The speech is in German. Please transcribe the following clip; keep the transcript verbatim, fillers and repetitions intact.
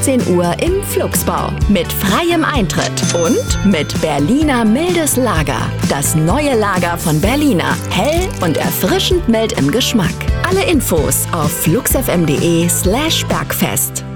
achtzehn Uhr im Flugsbau mit freiem Eintritt und mit Berliner mildes Lager. Das neue Lager von Berliner. Hell und erfrischend mild im Geschmack. Alle Infos auf flugsfm.de slash bergfest.